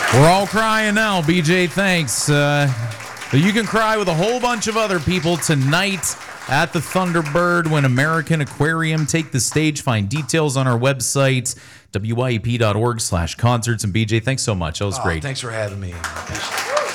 We're all crying now, BJ. Thanks. But you can cry with a whole bunch of other people tonight at the Thunderbird when American Aquarium take the stage. Find details on our website, wyep.org/concerts. And BJ, thanks so much. That was great. Thanks for having me.